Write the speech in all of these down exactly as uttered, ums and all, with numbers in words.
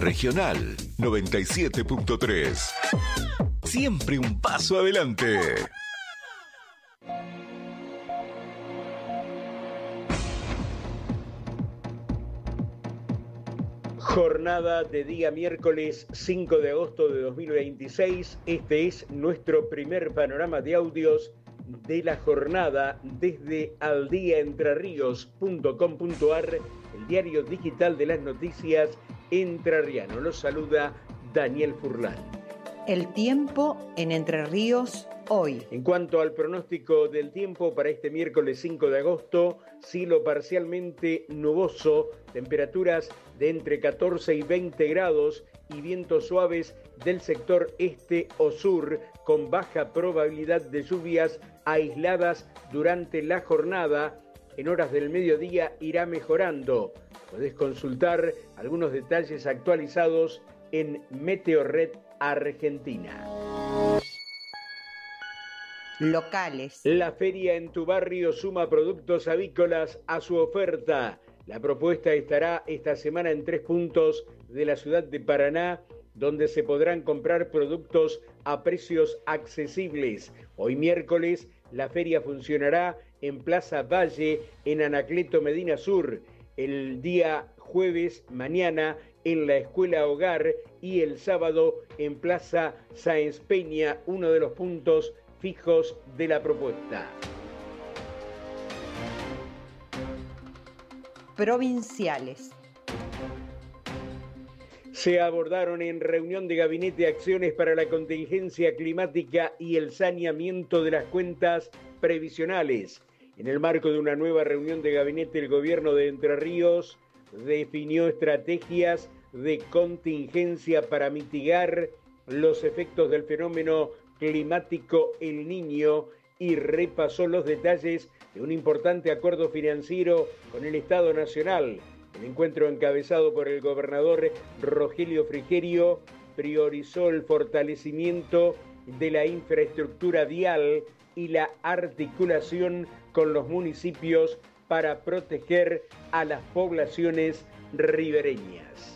Regional noventa y siete punto tres. Siempre un paso adelante. Jornada de día miércoles cinco de agosto de dos mil veintiséis. Este es nuestro primer panorama de audios de la jornada desde aldiaentrerríos punto com punto ar, el diario digital de las noticias entrerriano. Los saluda Daniel Furlan. El tiempo en Entre Ríos hoy. En cuanto al pronóstico del tiempo para este miércoles cinco de agosto, cielo parcialmente nuboso, temperaturas de entre catorce y veinte grados y vientos suaves del sector este o sur, con baja probabilidad de lluvias aisladas durante la jornada. En horas del mediodía irá mejorando. Podés consultar algunos detalles actualizados en Meteorred Argentina. Locales. La feria en tu barrio suma productos avícolas a su oferta. La propuesta estará esta semana en tres puntos de la ciudad de Paraná, donde se podrán comprar productos a precios accesibles. Hoy miércoles, la feria funcionará en Plaza Valle, en Anacleto Medina Sur. El día jueves, mañana, en la Escuela Hogar, y el sábado en Plaza Sáenz Peña, uno de los puntos fijos de la propuesta. Provinciales. Se abordaron en reunión de gabinete acciones para la contingencia climática y el saneamiento de las cuentas previsionales. En el marco de una nueva reunión de gabinete, el gobierno de Entre Ríos definió estrategias de contingencia para mitigar los efectos del fenómeno climático El Niño y repasó los detalles de un importante acuerdo financiero con el Estado Nacional. El encuentro, encabezado por el gobernador Rogelio Frigerio, priorizó el fortalecimiento de la infraestructura vial y la articulación con los municipios para proteger a las poblaciones ribereñas.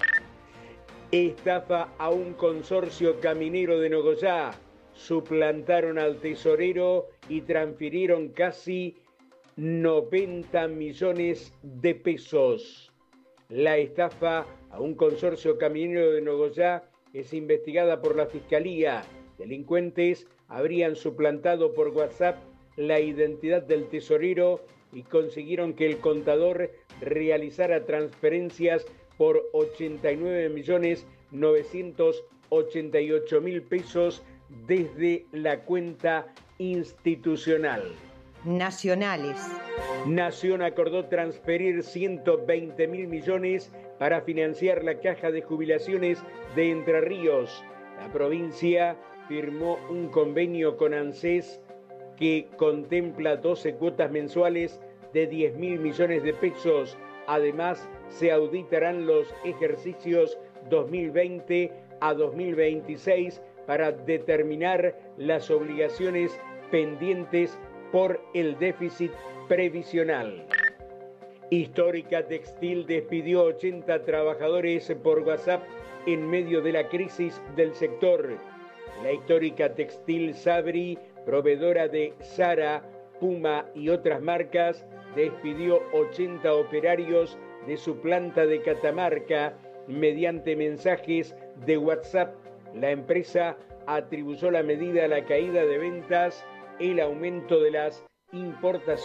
Estafa a un consorcio caminero de Nogoyá. Suplantaron al tesorero y transfirieron casi noventa millones de pesos. La estafa a un consorcio caminero de Nogoyá es investigada por la Fiscalía. Delincuentes habrían suplantado por WhatsApp la identidad del tesorero y consiguieron que el contador realizara transferencias por ochenta y nueve millones novecientos ochenta y ocho mil pesos desde la cuenta institucional. Nacionales. Nación acordó transferir ciento veinte mil millones para financiar la caja de jubilaciones de Entre Ríos. La provincia firmó un convenio con ANSES que contempla doce cuotas mensuales de diez mil millones de pesos. Además, se auditarán los ejercicios dos mil veinte a dos mil veintiséis para determinar las obligaciones pendientes por el déficit previsional. Histórica Textil despidió ochenta trabajadores por WhatsApp en medio de la crisis del sector. La Histórica Textil Sabri, proveedora de Zara, Puma y otras marcas, despidió ochenta operarios de su planta de Catamarca mediante mensajes de WhatsApp. La empresa atribuyó la medida a la caída de ventas, el aumento de las importaciones